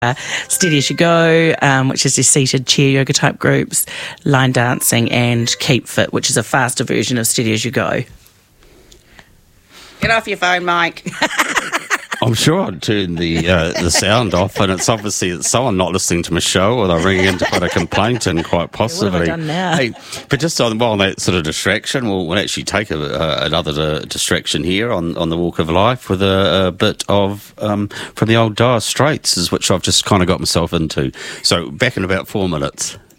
Steady as You Go, which is your seated chair yoga type groups, line dancing, and Keep Fit, which is a faster version of Steady as You Go. Get off your phone, Mike. I'm sure I'd turn the sound off, and it's obviously it's someone not listening to my show, or they're ringing in to put a complaint in, quite possibly. What have I done now? Hey, but just on that sort of distraction, we'll actually take another distraction here on the Walk of Life with a bit of from the old Dire Straits, which I've just kind of got myself into. So back in about 4 minutes.